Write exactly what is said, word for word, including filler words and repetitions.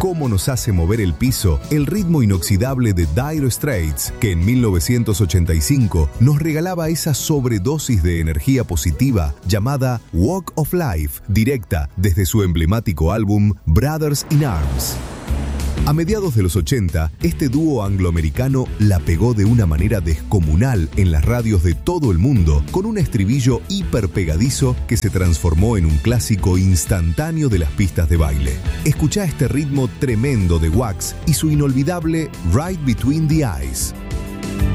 cómo nos hace mover el piso el ritmo inoxidable de Dire Straits, que en mil novecientos ochenta y cinco nos regalaba esa sobredosis de energía positiva llamada Walk of Life, directa desde su emblemático álbum Brothers in Arms. A mediados de los ochenta, este dúo angloamericano la pegó de una manera descomunal en las radios de todo el mundo, con un estribillo hiper pegadizo que se transformó en un clásico instantáneo de las pistas de baile. Escuchá este ritmo tremendo de Wax y su inolvidable Right Between the Eyes.